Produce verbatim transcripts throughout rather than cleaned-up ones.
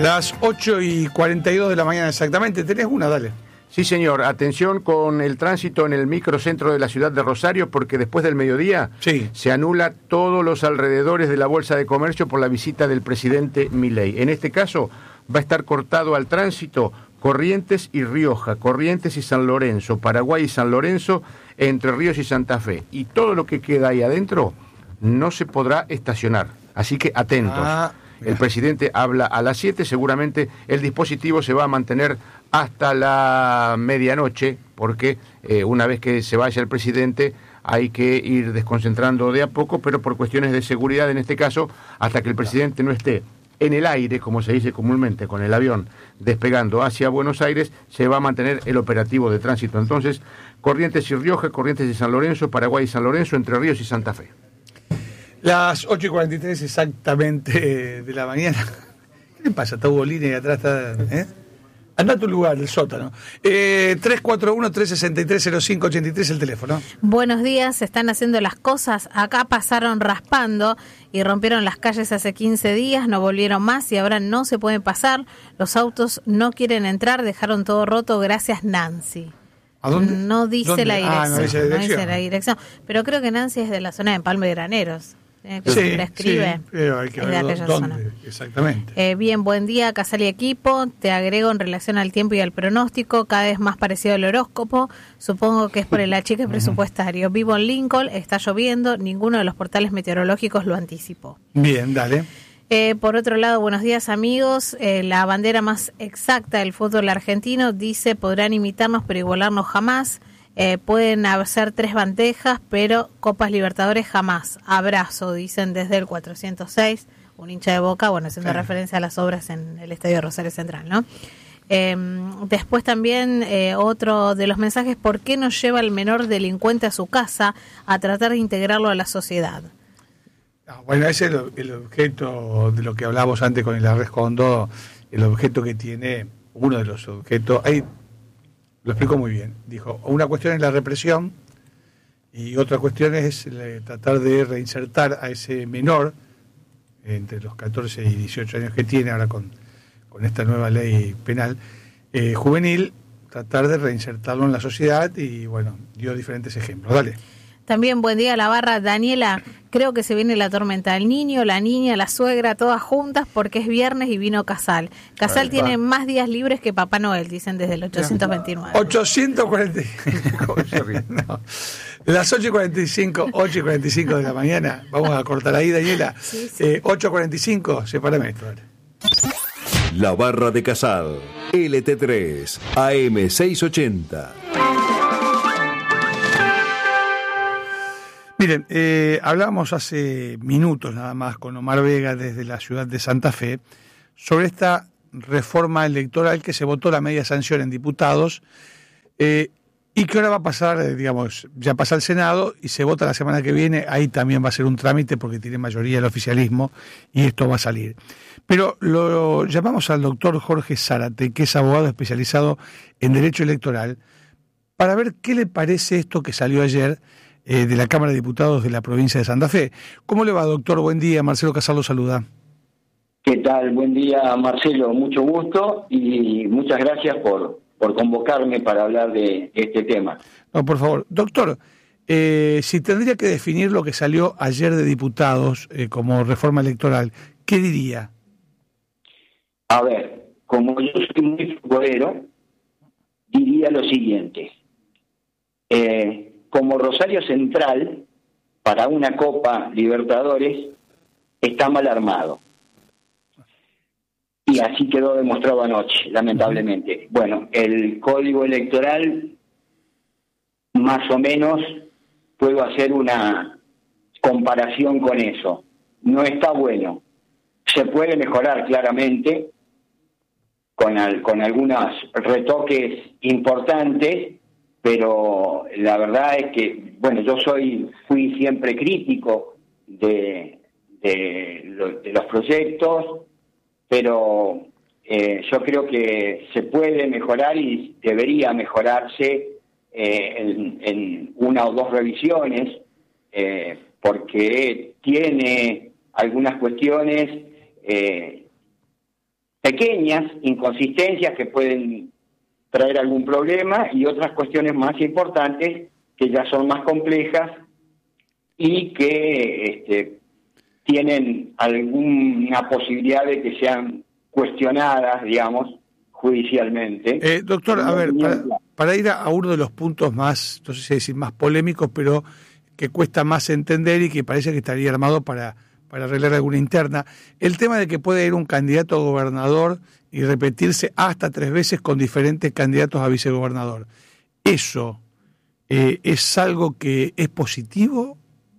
Las ocho y cuarenta y dos de la mañana exactamente. ¿Tenés una? Dale. Sí, señor. Atención con el tránsito en el microcentro de la ciudad de Rosario, porque después del mediodía sí. se anula todos los alrededores de la Bolsa de Comercio por la visita del presidente Milei. En este caso va a estar cortado al tránsito Corrientes y Rioja, Corrientes y San Lorenzo, Paraguay y San Lorenzo, Entre Ríos y Santa Fe. Y todo lo que queda ahí adentro no se podrá estacionar. Así que atentos. Ah. El presidente habla a las siete, seguramente el dispositivo se va a mantener hasta la medianoche, porque eh, una vez que se vaya el presidente hay que ir desconcentrando de a poco, pero por cuestiones de seguridad en este caso, hasta que el presidente no esté en el aire, como se dice comúnmente, con el avión despegando hacia Buenos Aires, se va a mantener el operativo de tránsito. Entonces, Corrientes y Rioja, Corrientes y San Lorenzo, Paraguay y San Lorenzo, Entre Ríos y Santa Fe. Las ocho y cuarenta y tres exactamente de la mañana. ¿Qué le pasa? Está Bolín y atrás está... ¿eh? Anda a tu lugar, el sótano. Eh, tres cuatro uno, tres seis tres, cero cinco ocho tres el teléfono. Buenos días, se están haciendo las cosas. Acá pasaron raspando y rompieron las calles hace quince días, no volvieron más y ahora no se pueden pasar. Los autos no quieren entrar, dejaron todo roto. Gracias, Nancy. ¿A dónde? No dice ¿Dónde? la dirección. Ah, no dice la dirección. No dice la dirección. Pero creo que Nancy es de la zona de Empalme de Graneros. Eh, que sí, se la escribe, sí, pero hay que es ver de aquella dónde, zona. Exactamente. Eh, bien, buen día, Casal y equipo. Te agrego en relación al tiempo y al pronóstico, cada vez más parecido al horóscopo. Supongo que es por el achique presupuestario. Vivo en Lincoln, está lloviendo, ninguno de los portales meteorológicos lo anticipó. Bien, dale. Eh, por otro lado, buenos días amigos, eh, la bandera más exacta del fútbol argentino dice: podrán imitarnos pero igualarnos jamás. Eh, pueden hacer tres bandejas, pero Copas Libertadores jamás. Abrazo, dicen desde el cuatrocientos seis, un hincha de Boca, bueno, haciendo sí. referencia a las obras en el Estadio Rosario Central, ¿no? Eh, después también eh, otro de los mensajes: ¿por qué no lleva al menor delincuente a su casa a tratar de integrarlo a la sociedad? Ah, bueno, ese es el, el objeto de lo que hablábamos antes con el Arrescondo, el objeto que tiene, uno de los objetos, hay... Lo explicó muy bien. Dijo, una cuestión es la represión y otra cuestión es eh, tratar de reinsertar a ese menor entre los catorce y dieciocho años que tiene ahora con, con esta nueva ley penal eh, juvenil, tratar de reinsertarlo en la sociedad y, bueno, dio diferentes ejemplos. Dale. También buen día a la barra. Daniela, creo que se viene la tormenta. El niño, la niña, la suegra, todas juntas porque es viernes y vino Casal. Casal tiene más días libres que Papá Noel, dicen desde el ochocientos veintinueve. ochocientos cuarenta no. Las ocho y cuarenta y cinco, ocho y cuarenta y cinco de la mañana. Vamos a cortar ahí, Daniela. Sí, sí. Eh, ocho y cuarenta y cinco, sepárame esto. Dale. La barra de Casal, L T tres, A M seiscientos ochenta. Miren, eh, hablábamos hace minutos nada más con Omar Vega desde la ciudad de Santa Fe sobre esta reforma electoral que se votó la media sanción en diputados eh, y que ahora va a pasar, eh, digamos, ya pasa al Senado y se vota la semana que viene. Ahí también va a ser un trámite porque tiene mayoría el oficialismo y esto va a salir. Pero lo llamamos al doctor Jorge Zárate, que es abogado especializado en Derecho Electoral, para ver qué le parece esto que salió ayer Eh, de la Cámara de Diputados de la provincia de Santa Fe. ¿Cómo le va, doctor? Buen día. Marcelo Casal lo saluda. ¿Qué tal? Buen día, Marcelo. Mucho gusto y muchas gracias por, por convocarme para hablar de este tema. No, por favor. Doctor, eh, si tendría que definir lo que salió ayer de diputados eh, como reforma electoral, ¿qué diría? A ver, como yo soy muy futbolero, diría lo siguiente. Eh... Como Rosario Central, para una Copa Libertadores, está mal armado. Y así quedó demostrado anoche, lamentablemente. Bueno, el código electoral, más o menos, puedo hacer una comparación con eso. No está bueno. Se puede mejorar claramente, con, al, con algunos retoques importantes, pero la verdad es que, bueno, yo soy fui siempre crítico de, de, lo, de los proyectos, pero eh, yo creo que se puede mejorar y debería mejorarse eh, en, en una o dos revisiones, eh, porque tiene algunas cuestiones eh, pequeñas inconsistencias que pueden traer algún problema y otras cuestiones más importantes que ya son más complejas y que este, tienen alguna posibilidad de que sean cuestionadas, digamos, judicialmente. Eh, doctor, a ver, para, para ir a uno de los puntos más, no sé si decir más polémicos, pero que cuesta más entender y que parece que estaría armado para, para arreglar alguna interna, el tema de que puede ir un candidato a gobernador y repetirse hasta tres veces con diferentes candidatos a vicegobernador. ¿Eso eh, es algo que es positivo?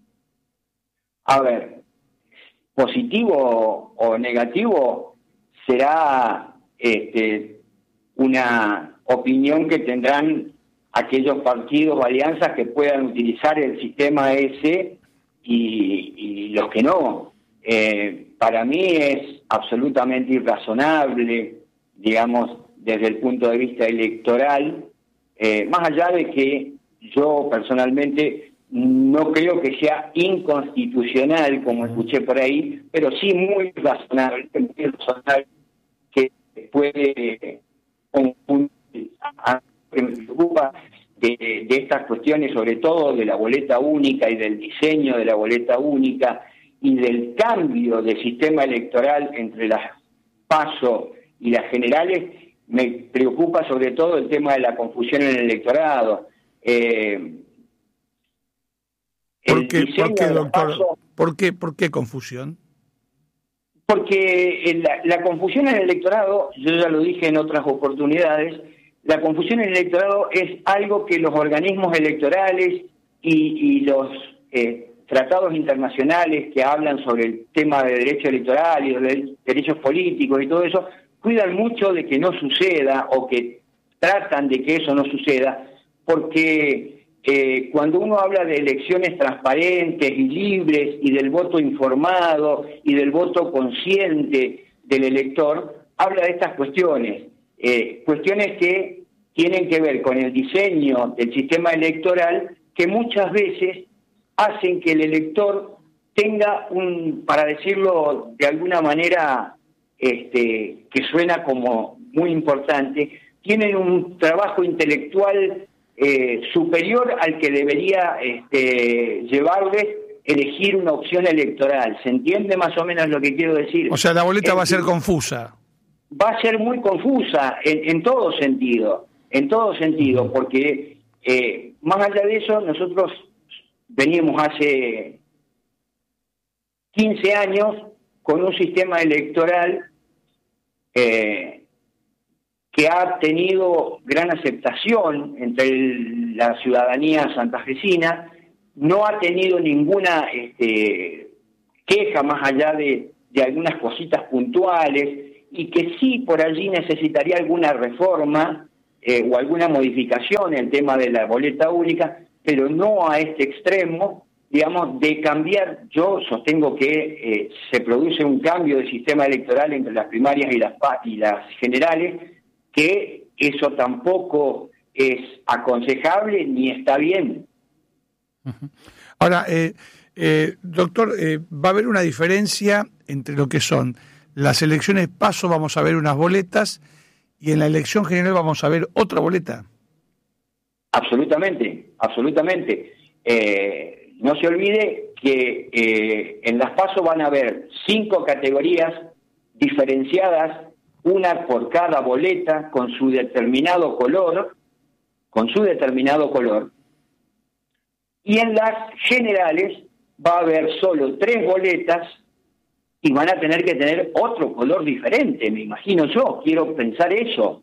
A ver, positivo o negativo será este, una opinión que tendrán aquellos partidos o alianzas que puedan utilizar el sistema ese y, y los que no. Eh, para mí es absolutamente irrazonable, digamos, desde el punto de vista electoral, eh, más allá de que yo personalmente no creo que sea inconstitucional, como escuché por ahí, pero sí muy razonable, muy razonable que puede confundir. Que me preocupa de, de estas cuestiones, sobre todo de la boleta única y del diseño de la boleta única y del cambio del sistema electoral entre las PASO y las generales, me preocupa sobre todo el tema de la confusión en el electorado. Eh, ¿Por qué, ¿por qué doctor? PASO, ¿Por qué, ¿Por qué confusión? Porque la, la confusión en el electorado, yo ya lo dije en otras oportunidades, la confusión en el electorado es algo que los organismos electorales y, y los eh, tratados internacionales que hablan sobre el tema de derecho electoral y de derechos políticos y todo eso, cuidan mucho de que no suceda o que tratan de que eso no suceda, porque eh, cuando uno habla de elecciones transparentes y libres y del voto informado y del voto consciente del elector, habla de estas cuestiones. Eh, cuestiones que tienen que ver con el diseño del sistema electoral que muchas veces hacen que el elector tenga un, para decirlo de alguna manera este, que suena como muy importante, tienen un trabajo intelectual eh, superior al que debería este, llevarles elegir una opción electoral. ¿Se entiende más o menos lo que quiero decir? O sea, la boleta es, va a ser confusa. Va a ser muy confusa en, en todo sentido, en todo sentido, porque eh, más allá de eso, nosotros veníamos hace quince años con un sistema electoral eh, que ha tenido gran aceptación entre el, la ciudadanía santafesina, no ha tenido ninguna este, queja más allá de, de algunas cositas puntuales, y que sí por allí necesitaría alguna reforma eh, o alguna modificación en el tema de la boleta única, pero no a este extremo, digamos, de cambiar. Yo sostengo que eh, se produce un cambio del sistema electoral entre las primarias y las, y las generales, que eso tampoco es aconsejable ni está bien. Ahora, eh, eh, doctor, eh, va a haber una diferencia entre lo que son las elecciones PASO, vamos a ver unas boletas, y en la elección general vamos a ver otra boleta. Absolutamente, absolutamente. Eh, no se olvide que eh, en las PASO van a haber cinco categorías diferenciadas, una por cada boleta, con su determinado color, con su determinado color. Y en las generales va a haber solo tres boletas y van a tener que tener otro color diferente, me imagino yo, quiero pensar eso,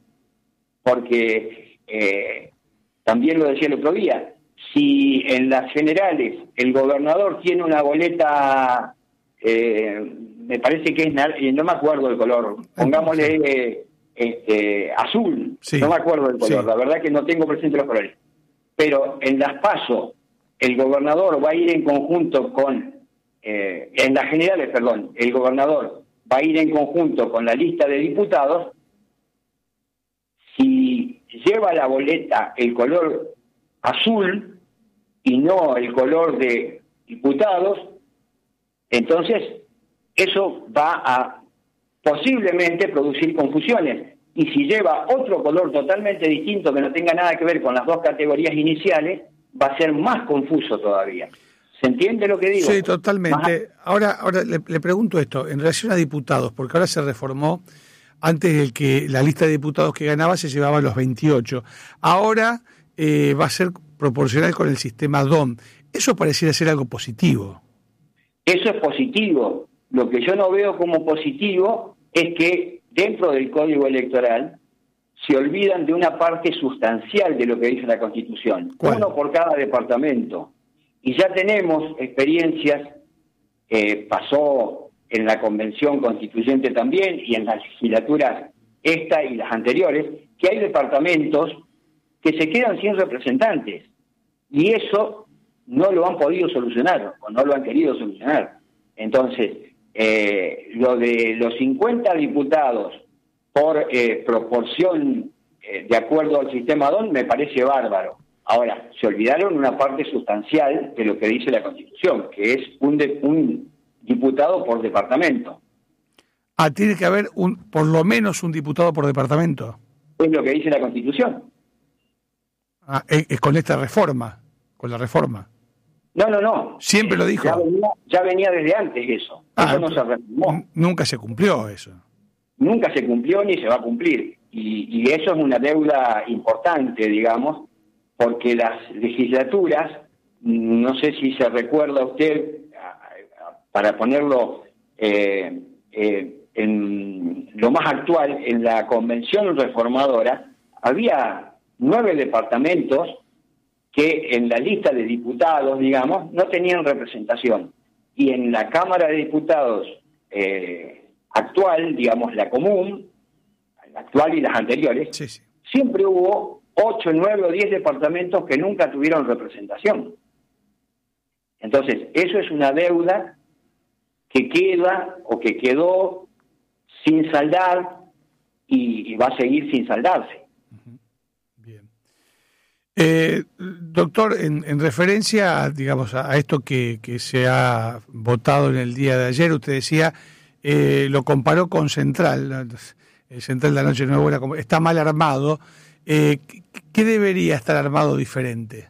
porque eh, también lo decía el otro día, si en las generales el gobernador tiene una boleta, eh, me parece que es, no me acuerdo el color, pongámosle eh, este, azul, sí. No me acuerdo el color, sí. La verdad que no tengo presente los colores, pero en las PASO el gobernador va a ir en conjunto con Eh, en las generales, perdón, el gobernador va a ir en conjunto con la lista de diputados. Si lleva la boleta el color azul y no el color de diputados, entonces eso va a posiblemente producir confusiones. Y si lleva otro color totalmente distinto que no tenga nada que ver con las dos categorías iniciales, va a ser más confuso todavía. ¿Se entiende lo que digo? Sí, totalmente. Más... Ahora, ahora le, le pregunto esto, en relación a diputados, porque ahora se reformó, antes el que la lista de diputados que ganaba se llevaba a los veintiocho. Ahora eh, va a ser proporcional con el sistema D O M. Eso pareciera ser algo positivo. Eso es positivo. Lo que yo no veo como positivo es que dentro del Código Electoral se olvidan de una parte sustancial de lo que dice la Constitución. ¿Cuál? Uno por cada departamento. Y ya tenemos experiencias, eh, pasó en la Convención Constituyente también y en las legislaturas esta y las anteriores, que hay departamentos que se quedan sin representantes. Y eso no lo han podido solucionar o no lo han querido solucionar. Entonces, eh, lo de los cincuenta diputados por eh, proporción eh, de acuerdo al sistema D O N me parece bárbaro. Ahora, se olvidaron una parte sustancial de lo que dice la Constitución, que es un, de, un diputado por departamento. Ah, tiene que haber un, por lo menos un diputado por departamento. Es lo que dice la Constitución. Ah, es, es con esta reforma, con la reforma. No, no, no. Siempre lo dijo. Ya venía, ya venía desde antes eso. Ah, eso no se reformó. Nunca se cumplió eso. Nunca se cumplió ni se va a cumplir. Y, y eso es una deuda importante, digamos, porque las legislaturas, no sé si se recuerda usted, para ponerlo eh, eh, en lo más actual, en la Convención Reformadora, había nueve departamentos que en la lista de diputados, digamos, no tenían representación. Y en la Cámara de Diputados eh, actual, digamos, la común, la actual y las anteriores, sí, sí. siempre hubo ocho, nueve o diez departamentos que nunca tuvieron representación. Entonces, eso es una deuda que queda o que quedó sin saldar y, y va a seguir sin saldarse. Bien. Eh, doctor, en, en referencia, digamos, a, a esto que, que se ha votado en el día de ayer, usted decía, eh, lo comparó con Central. El Central de la Noche no es buena, está mal armado. Eh, ¿Qué debería estar armado diferente?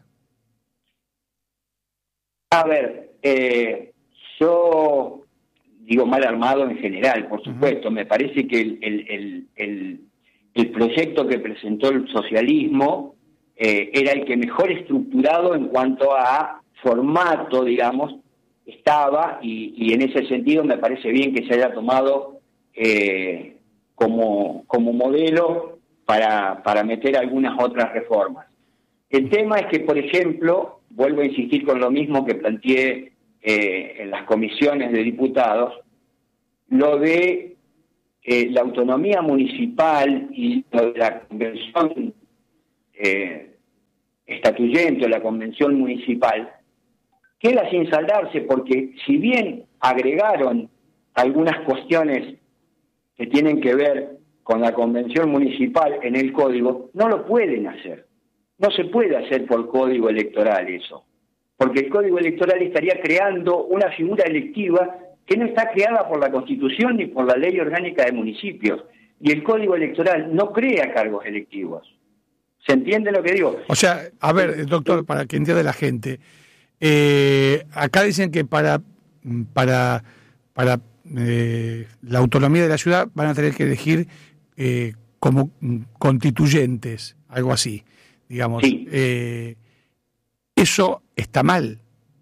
A ver, eh, yo digo mal armado en general, por supuesto. Uh-huh. Me parece que el, el, el, el, el proyecto que presentó el socialismo eh, era el que mejor estructurado en cuanto a formato, digamos, estaba, y, y en ese sentido me parece bien que se haya tomado eh, como, como modelo para, para meter algunas otras reformas. El tema es que, por ejemplo, vuelvo a insistir con lo mismo que planteé eh, en las comisiones de diputados, lo de eh, la autonomía municipal y lo de la convención eh, estatuyente o la convención municipal, queda sin saldarse porque si bien agregaron algunas cuestiones que tienen que ver con la convención municipal en el código, no lo pueden hacer. No se puede hacer por código electoral eso, porque el código electoral estaría creando una figura electiva que no está creada por la Constitución ni por la Ley Orgánica de Municipios, y el código electoral no crea cargos electivos. ¿Se entiende lo que digo? O sea, a ver, doctor, para que entienda la gente, eh, acá dicen que para, para, para eh, la autonomía de la ciudad van a tener que elegir eh, como constituyentes, algo así. Digamos, sí. eh, eso está mal.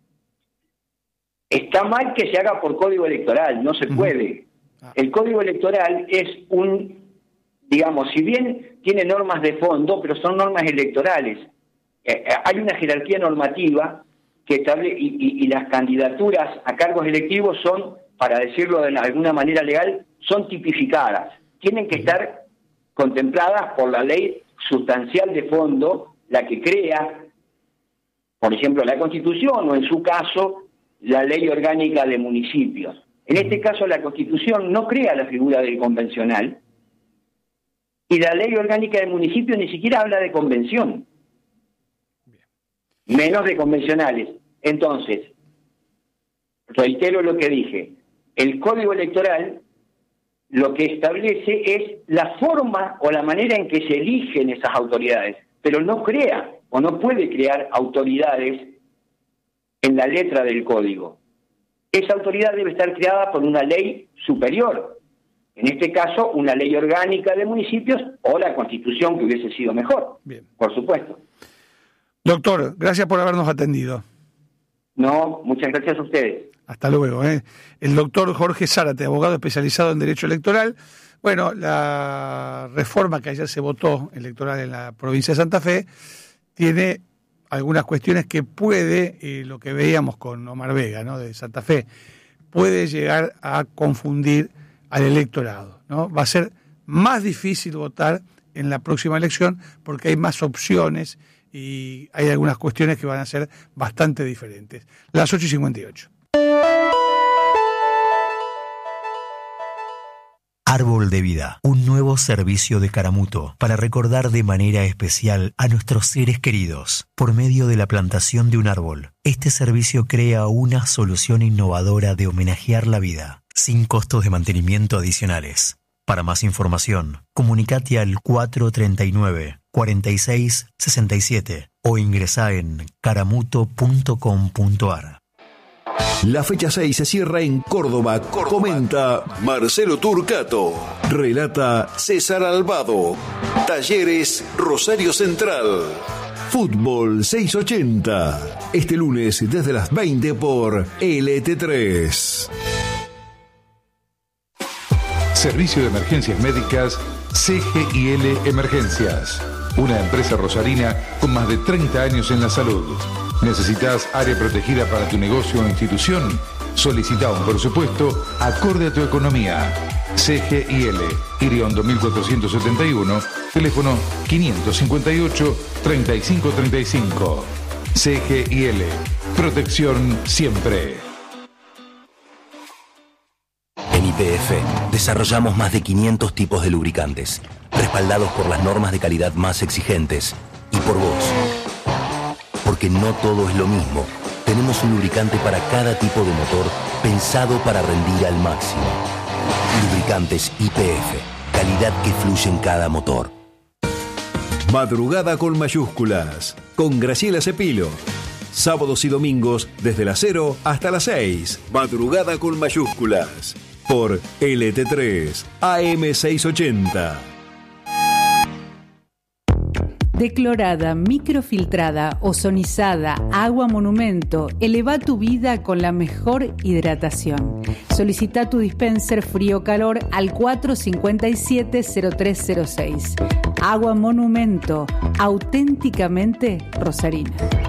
Está mal que se haga por código electoral, no se uh-huh. puede. Ah. El código electoral es un, digamos, si bien tiene normas de fondo, pero son normas electorales. Eh, hay una jerarquía normativa que establece, y, y, y las candidaturas a cargos electivos son, para decirlo de alguna manera legal, son tipificadas. Tienen que uh-huh. estar contempladas por la ley sustancial de fondo, la que crea, por ejemplo, la Constitución o en su caso, la Ley Orgánica de Municipios. En este caso, la Constitución no crea la figura del convencional y la Ley Orgánica de Municipios ni siquiera habla de convención, menos de convencionales. Entonces, reitero lo que dije, el Código Electoral lo que establece es la forma o la manera en que se eligen esas autoridades, pero no crea o no puede crear autoridades en la letra del código. Esa autoridad debe estar creada por una ley superior, en este caso una ley orgánica de municipios o la Constitución, que hubiese sido mejor. Bien. Por supuesto. Doctor, gracias por habernos atendido. No, muchas gracias a ustedes. Hasta luego. ¿eh? El doctor Jorge Zárate, abogado especializado en Derecho Electoral. Bueno, la reforma que ayer se votó electoral en la provincia de Santa Fe tiene algunas cuestiones que puede, eh, lo que veíamos con Omar Vega, ¿no?, de Santa Fe, puede llegar a confundir al electorado, ¿no? Va a ser más difícil votar en la próxima elección porque hay más opciones y hay algunas cuestiones que van a ser bastante diferentes. Las ocho y cincuenta y ocho. Árbol de Vida, un nuevo servicio de Caramuto para recordar de manera especial a nuestros seres queridos por medio de la plantación de un árbol. Este servicio crea una solución innovadora de homenajear la vida, sin costos de mantenimiento adicionales. Para más información, comunicate al cuatro treinta y nueve, cuarenta y seis, sesenta y siete o ingresá en caramuto punto com punto ar. La fecha seis se cierra en Córdoba. Córdoba. Comenta Marcelo Turcato. Relata César Albado. Talleres Rosario Central. Fútbol seiscientos ochenta. Este lunes desde las veinte por L T tres. Servicio de Emergencias Médicas C G I L Emergencias. Una empresa rosarina con más de treinta años en la salud. ¿Necesitas área protegida para tu negocio o institución? Solicita un presupuesto acorde a tu economía. C G I L, Iriondo mil cuatrocientos setenta y uno, teléfono quinientos cincuenta y ocho, treinta y cinco treinta y cinco. C G I L, protección siempre. En Y P F desarrollamos más de quinientos tipos de lubricantes, respaldados por las normas de calidad más exigentes y por vos. Porque no todo es lo mismo. Tenemos un lubricante para cada tipo de motor pensado para rendir al máximo. Lubricantes Y P F, calidad que fluye en cada motor. Madrugada con mayúsculas, con Graciela Cepilo. Sábados y domingos desde las cero hasta las seis. Madrugada con mayúsculas. Por L T tres, A M seiscientos ochenta. Declorada, microfiltrada, ozonizada, agua monumento, eleva tu vida con la mejor hidratación. Solicita tu dispenser frío-calor al cuatro cinco siete, cero tres cero seis. Agua monumento, auténticamente rosarina.